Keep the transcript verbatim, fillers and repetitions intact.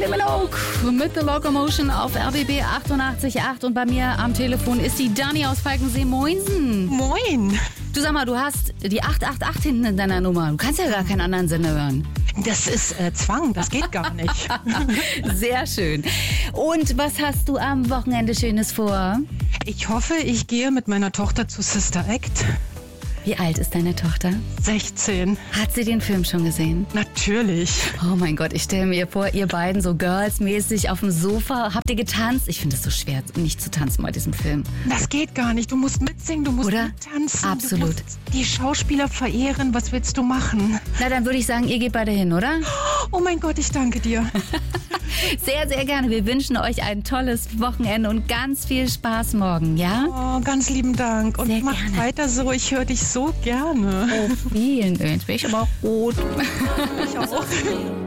Kylie Minogue mit The Locomotion auf R B B achtundachtzig Komma acht und bei mir am Telefon ist die Dani aus Falkensee. Moinsen. Moin. Du sag mal, du hast die acht acht acht hinten in deiner Nummer. Du kannst ja gar keinen anderen Sender hören. Das ist äh, Zwang, das geht gar nicht. Sehr schön. Und was hast du am Wochenende Schönes vor? Ich hoffe, ich gehe mit meiner Tochter zu Sister Act. Wie alt ist deine Tochter? sechzehn. Hat sie den Film schon gesehen? Natürlich. Oh mein Gott, ich stelle mir vor, ihr beiden so girls-mäßig auf dem Sofa. Habt ihr getanzt? Ich finde es so schwer, nicht zu tanzen bei diesem Film. Das geht gar nicht. Du musst mitsingen, du musst Oder? mittanzen. Absolut. Du musst die Schauspieler verehren. Was willst du machen? Na, dann würde ich sagen, ihr geht beide hin, oder? Oh mein Gott, ich danke dir. Sehr, sehr gerne. Wir wünschen euch ein tolles Wochenende und ganz viel Spaß morgen, ja? Oh, ganz lieben Dank. Und Sehr mach gerne. weiter so. Ich höre dich so gerne. Oh, vielen Dank. Bin ich aber auch rot. Ich auch.